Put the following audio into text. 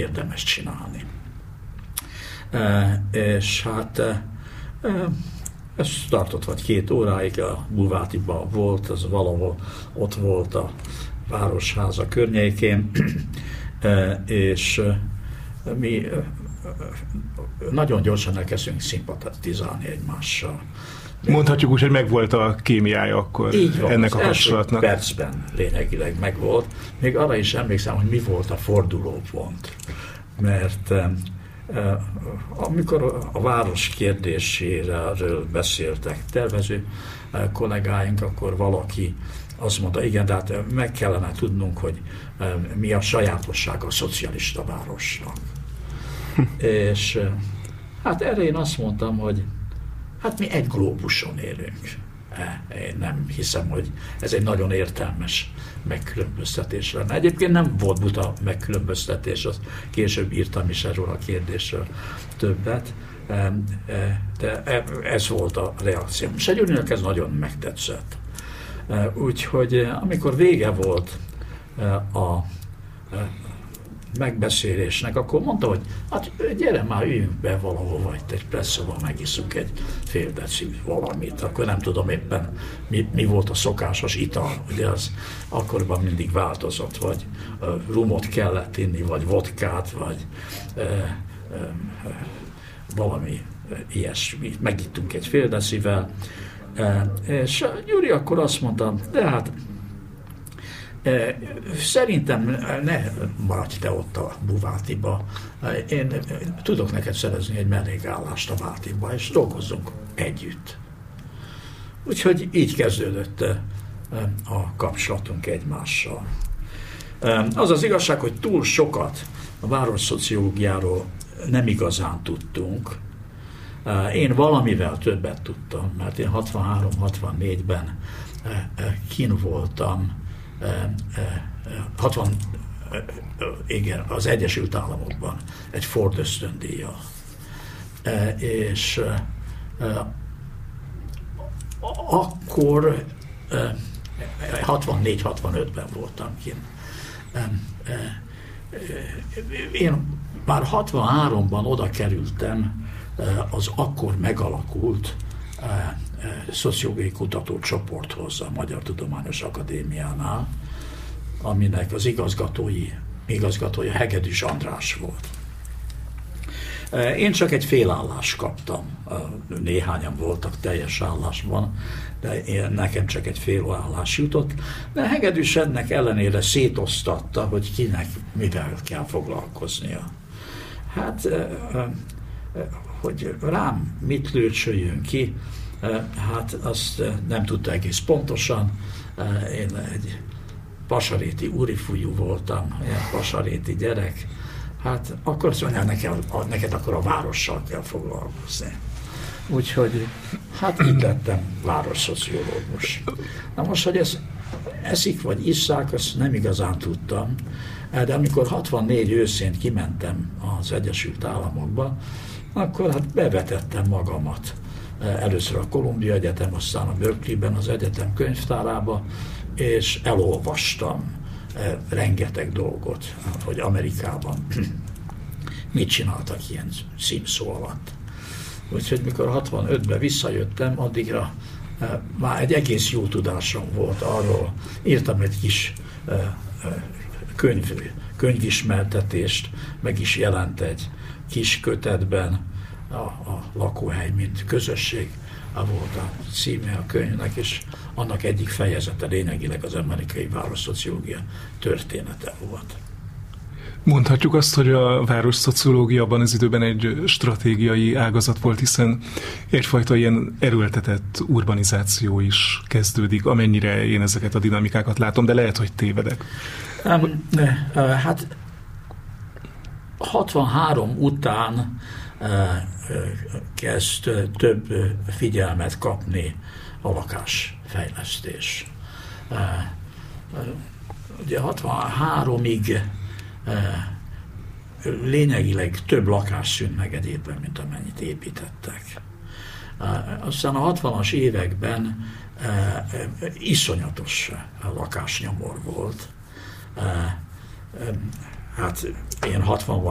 érdemes csinálni. És hát ez tartott vagy 2 óráig, a Búvátiban volt, az valahol ott volt a Városháza környékén, és mi nagyon gyorsan elkezdünk szimpatizálni egymással. Mondhatjuk úgy, hogy megvolt a kémiája akkor ennek a kapcsolatnak. Percben lényegileg megvolt. Még arra is emlékszem, hogy mi volt a fordulópont. Mert amikor a város kérdéséről beszéltek tervező kollégáink, akkor valaki azt mondta, igen, de hát meg kellene tudnunk, hogy mi a sajátossága a szocialista városnak. És hát erre én azt mondtam, hogy hát mi egy glóbuson élünk. Én nem hiszem, hogy ez egy nagyon értelmes megkülönböztetés lenne. Egyébként nem volt buta megkülönböztetés, azt később írtam is erről a kérdésről többet, de ez volt a reakció. És Gyurinak ez nagyon megtetszett. Úgyhogy amikor vége volt a megbeszélésnek, akkor mondta, hogy hát gyere már, üljünk be valahol, vagy egy presszóban megiszunk egy fél deci valamit. Akkor nem tudom éppen, mi volt a szokásos ital, ugye az akkoriban mindig változott, vagy rumot kellett inni, vagy vodkát, vagy valami ilyesmi. Megittunk egy fél decivel, és Gyuri akkor azt mondta, de hát szerintem ne maradj te ott a Búvátiba. Én tudok neked szerezni egy mellékállást a Vátiba, és dolgozzunk együtt. Úgyhogy így kezdődött a kapcsolatunk egymással. Az az igazság, hogy túl sokat a városszociológiáról nem igazán tudtunk. Én valamivel többet tudtam, mert én 63-64-ben kint voltam, igen, az Egyesült Államokban egy Ford ösztöndíjjal. És akkor 64-65-ben voltam kint. Én már 63-ban oda kerültem az akkor megalakult szociológiai kutatócsoporthoz a Magyar Tudományos Akadémiánál, aminek az igazgatója Hegedűs András volt. Én csak egy félállást kaptam, néhányan voltak teljes állásban, de nekem csak egy félállás jutott, de Hegedűs ennek ellenére szétosztatta, hogy kinek mivel kell foglalkoznia. Hát, hogy rám mit lőcsöljön ki, hát azt nem tudta egész pontosan. Én egy pasaréti úrifújú voltam, ilyen pasaréti gyerek. Hát akkor azt mondja, neked akkor a várossal kell foglalkozni. Úgyhogy hát így lettem városszociológus. Na most, hogy ez eszik vagy isszák, azt nem igazán tudtam, de amikor 64 őszén kimentem az Egyesült Államokba, akkor hát bevetettem magamat. Először a Columbia Egyetem, aztán a Berkeleyben az egyetem könyvtárába, és elolvastam rengeteg dolgot, hogy Amerikában mit csináltak ilyen címszó alatt. Úgyhogy mikor 65-ben visszajöttem, addigra már egy egész jó tudásom volt arról. Írtam egy kis könyvismertetést, meg is jelent egy kis kötetben a lakóhely, mint közösség, volt a címe a könyvnek, és annak egyik fejezete lényegileg az amerikai városszociológia története volt. Mondhatjuk azt, hogy a városszociológia abban az időben egy stratégiai ágazat volt, hiszen egyfajta ilyen erőltetett urbanizáció is kezdődik, amennyire én ezeket a dinamikákat látom, de lehet, hogy tévedek. Hát 63 után kezd több figyelmet kapni a lakásfejlesztés. Ugye 63-ig lényegileg több lakás szűnt meg Egyébben, mint amennyit építettek. Aztán a 60-as években iszonyatos lakásnyomor volt. Hát én 60